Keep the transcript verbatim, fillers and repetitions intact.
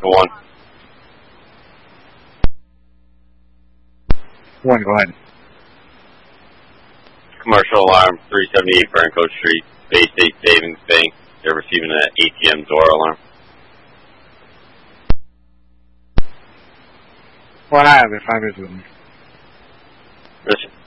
Mexico one. One, go ahead. Commercial alarm, three seventy-eight Franco Street, Bay State Savings Bank. They're receiving an A T M door alarm. Well, I have it. Five minutes with me. Listen.